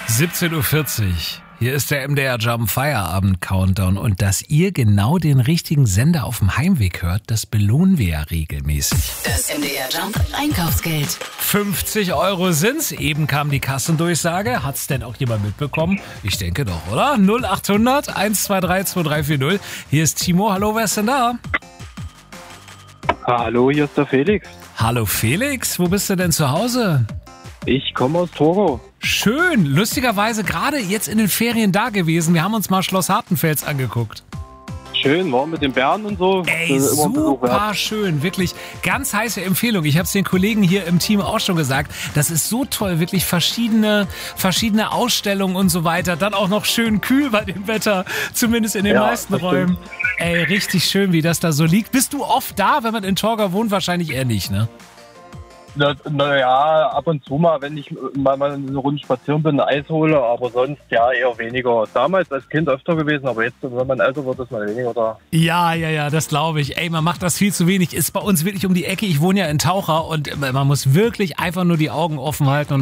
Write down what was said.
17:40 Uhr. Hier ist der MDR Jump Feierabend Countdown und dass ihr genau den richtigen Sender auf dem Heimweg hört, das belohnen wir ja regelmäßig. Das MDR Jump Einkaufsgeld. 50 Euro sind's. Eben kam die Kassendurchsage. Hat's denn auch jemand mitbekommen? Ich denke doch, oder? 0800 123 2340. Hier ist Timo. Hallo, wer ist denn da? Hallo, hier ist der Felix. Hallo Felix, wo bist du denn zu Hause? Ich komme aus Togo. Schön, lustigerweise gerade jetzt in den Ferien da gewesen. Wir haben uns mal Schloss Hartenfels angeguckt. Schön, war mit den Bären und so. Ey, Das ist immer ein Besuch wert. super schön, wirklich ganz heiße Empfehlung. Ich habe es den Kollegen hier im Team auch schon gesagt. Das ist so toll, wirklich verschiedene Ausstellungen und so weiter. Dann auch noch schön kühl bei dem Wetter, zumindest in den meisten das Räumen. Ey, richtig schön, wie das da so liegt. Bist du oft da, wenn man in Torgau wohnt? Wahrscheinlich eher nicht, ne? Naja, ab und zu mal, wenn ich mal eine Runde spazieren bin, Eis hole, aber sonst ja eher weniger. Damals als Kind öfter gewesen, aber jetzt, wenn man älter wird, ist man weniger da. Ja, das glaube ich. Ey, man macht das viel zu wenig. Ist bei uns wirklich um die Ecke. Ich wohne ja in Taucher und man muss wirklich einfach nur die Augen offen halten und